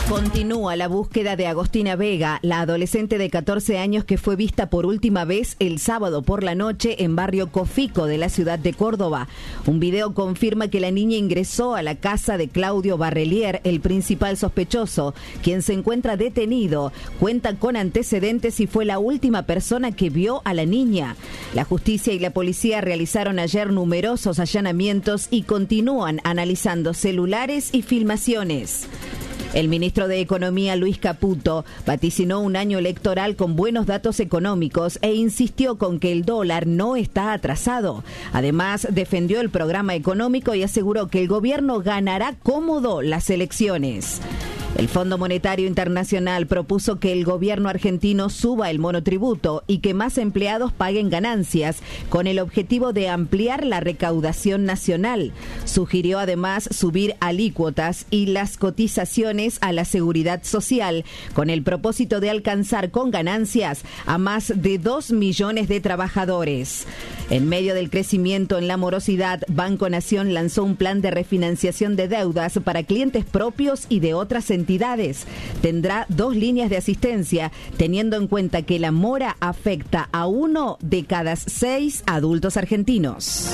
Continúa la búsqueda de Agostina Vega, la adolescente de 14 años que fue vista por última vez el sábado por la noche en barrio Cofico de la ciudad de Córdoba. Un video confirma que la niña ingresó a la casa de Claudio Barrelier, el principal sospechoso, quien se encuentra detenido. Cuenta con antecedentes y fue la última persona que vio a la niña. La justicia y la policía realizaron ayer numerosos allanamientos y continúan analizando celulares y filmaciones. El ministro de Economía, Luis Caputo, vaticinó un año electoral con buenos datos económicos e insistió con que el dólar no está atrasado. Además, defendió el programa económico y aseguró que el gobierno ganará cómodo las elecciones. El Fondo Monetario Internacional propuso que el gobierno argentino suba el monotributo y que más empleados paguen ganancias, con el objetivo de ampliar la recaudación nacional. Sugirió además subir alícuotas y las cotizaciones a la seguridad social, con el propósito de alcanzar con ganancias a más de 2 millones de trabajadores. En medio del crecimiento en la morosidad, Banco Nación lanzó un plan de refinanciación de deudas para clientes propios y de otras entidades. Tendrá 2 líneas de asistencia, teniendo en cuenta que la mora afecta a 1 de cada 6 adultos argentinos.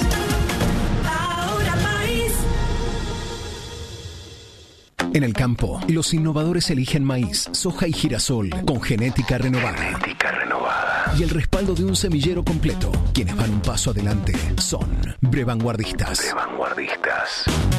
En el campo, los innovadores eligen maíz, soja y girasol con genética renovada. Y el respaldo de un semillero completo. Quienes van un paso adelante son Brevanguardistas.